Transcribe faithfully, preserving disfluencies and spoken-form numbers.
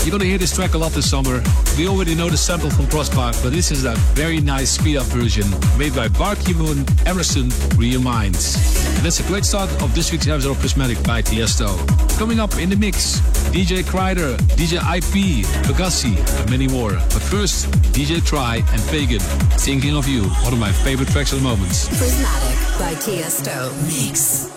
You're gonna hear this track a lot this summer. We already know the sample from Crosspark, but this is a very nice speed-up version made by Barky Moon, Emerson, Real Minds. And that's a great start of this week's episode of Prismatic by Tiesto. Coming up in the mix, D J Kreider, D J I P, Pegassi, and many more. But first, D J Try and Pagan, Thinking of You, one of my favorite tracks at the moment. Prismatic by Tiesto. Mix.